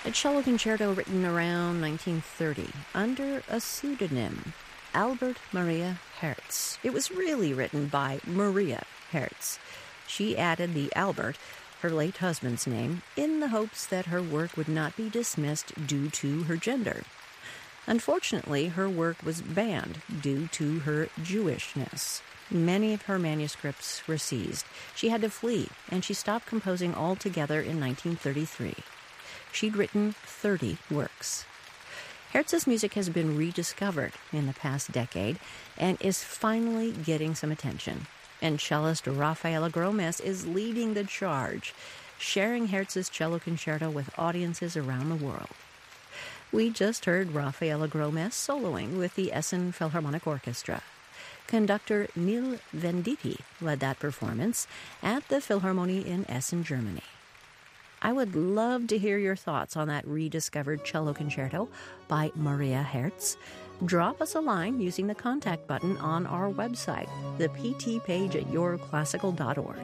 A cello concerto written around 1930 under a pseudonym, Albert Maria Herz. It was really written by Maria Herz. She added the Albert, her late husband's name, in the hopes that her work would not be dismissed due to her gender. Unfortunately, her work was banned due to her Jewishness. Many of her manuscripts were seized. She had to flee, and she stopped composing altogether in 1933. She'd written 30 works. Hertz's music has been rediscovered in the past decade and is finally getting some attention. And cellist Rafaela Gromes is leading the charge, sharing Hertz's cello concerto with audiences around the world. We just heard Rafaela Gromes soloing with the Essen Philharmonic Orchestra. Conductor Neil Venditti led that performance at the Philharmonie in Essen, Germany. I would love to hear your thoughts on that rediscovered cello concerto by Maria Herz. Drop us a line using the contact button on our website, the PT page at yourclassical.org.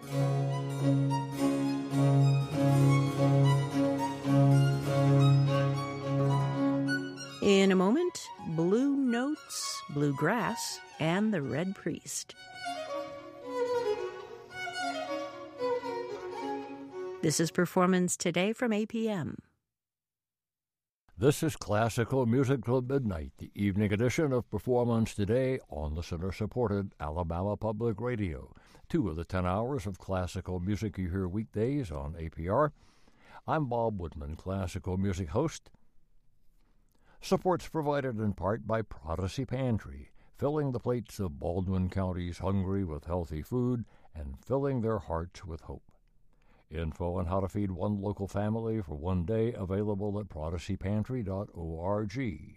In a moment, Blue Notes, Bluegrass, and the Red Priest. This is Performance Today from APM. This is Classical Music Till Midnight, the evening edition of Performance Today on listener-supported Alabama Public Radio. 2 of the 10 hours of classical music you hear weekdays on APR. I'm Bob Woodman, classical music host. Support's provided in part by Prodigy Pantry, filling the plates of Baldwin County's hungry with healthy food and filling their hearts with hope. Info on how to feed one local family for one day available at prodigypantry.org.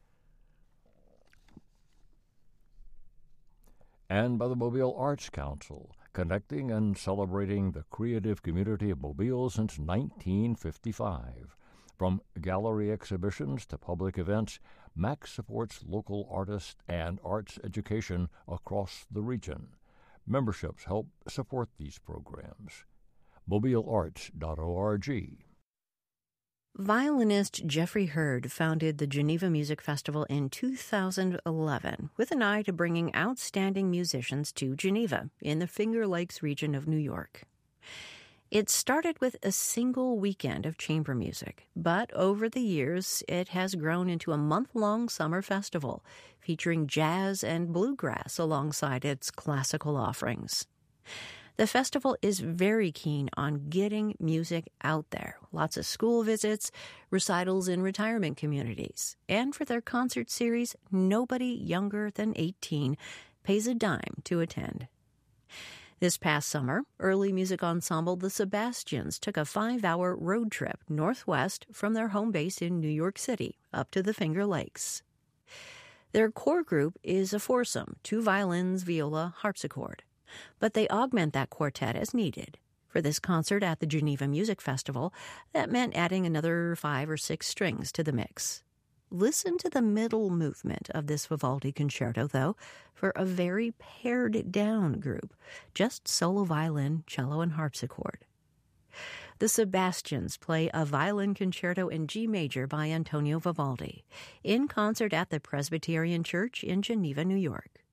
And by the Mobile Arts Council, connecting and celebrating the creative community of Mobile since 1955. From gallery exhibitions to public events, MAC supports local artists and arts education across the region. Memberships help support these programs. mobilearts.org. Violinist Jeffrey Hurd founded the Geneva Music Festival in 2011 with an eye to bringing outstanding musicians to Geneva in the Finger Lakes region of New York. It started with a single weekend of chamber music, but over the years it has grown into a month-long summer festival featuring jazz and bluegrass alongside its classical offerings. The festival is very keen on getting music out there. Lots of school visits, recitals in retirement communities. And for their concert series, nobody younger than 18 pays a dime to attend. This past summer, early music ensemble The Sebastians took a 5-hour road trip northwest from their home base in New York City up to the Finger Lakes. Their core group is a foursome, 2 violins, viola, harpsichord. But they augment that quartet as needed. For this concert at the Geneva Music Festival, that meant adding another 5 or 6 strings to the mix. Listen to the middle movement of this Vivaldi concerto, though, for a very pared-down group, just solo violin, cello, and harpsichord. The Sebastians play a violin concerto in G major by Antonio Vivaldi, in concert at the Presbyterian Church in Geneva, New York.